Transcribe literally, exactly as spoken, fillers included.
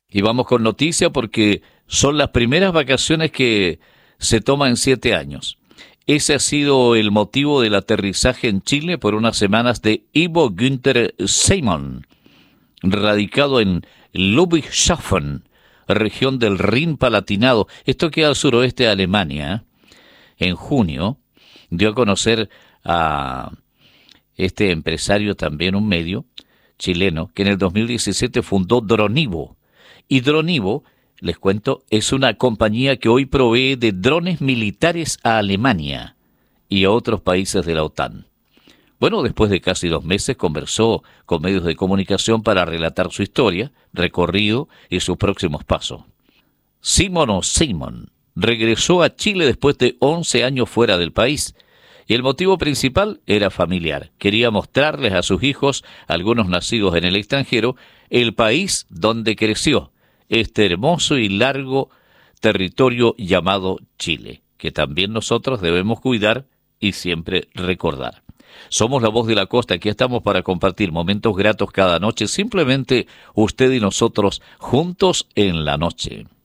Y vamos con noticia porque son las primeras vacaciones que se toman en siete años. Ese ha sido el motivo del aterrizaje en Chile por unas semanas de Ivo Günther Simon, radicado en Ludwigshafen, región del Rin Palatinado. Esto queda al suroeste de Alemania. En junio dio a conocer a este empresario, también un medio chileno, que en el dos mil diecisiete fundó Dronivo. Y Dronivo, les cuento, es una compañía que hoy provee de drones militares a Alemania y a otros países de la OTAN. Bueno, después de casi dos meses conversó con medios de comunicación para relatar su historia, recorrido y sus próximos pasos. Simon o Simon regresó a Chile después de once años fuera del país. Y el motivo principal era familiar. Quería mostrarles a sus hijos, algunos nacidos en el extranjero, el país donde creció, este hermoso y largo territorio llamado Chile, que también nosotros debemos cuidar y siempre recordar. Somos La Voz de la Costa, aquí estamos para compartir momentos gratos cada noche, simplemente usted y nosotros juntos en la noche.